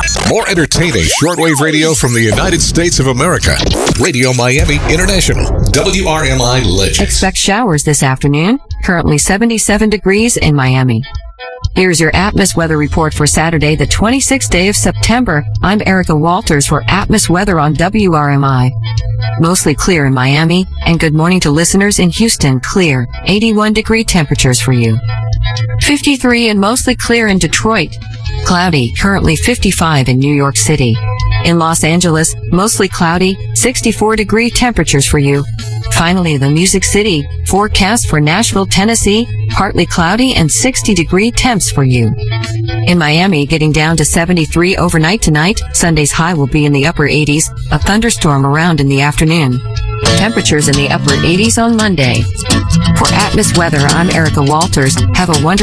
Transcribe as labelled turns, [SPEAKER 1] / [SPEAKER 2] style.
[SPEAKER 1] More entertaining shortwave radio from the United States of America. Radio Miami International. WRMI Legends.
[SPEAKER 2] Expect showers this afternoon. Currently 77 degrees in Miami. Here's your Atmos weather report for Saturday, the 26th day of September. I'm Erica Walters for Atmos weather on WRMI. Mostly clear in Miami, and good morning to listeners in Houston. Clear, 81-degree temperatures for you. 53 and mostly clear in Detroit. Cloudy, currently 55 in New York City. In Los Angeles, mostly cloudy, 64-degree temperatures for you. Finally, the Music City, forecast for Nashville, Tennessee, partly cloudy and 60-degree temps for you. In Miami, getting down to 73 overnight tonight. Sunday's high will be in the upper 80s, a thunderstorm around in the afternoon. Temperatures in the upper 80s on Monday. For Atmos weather, I'm Erica Walters. Have a wonderful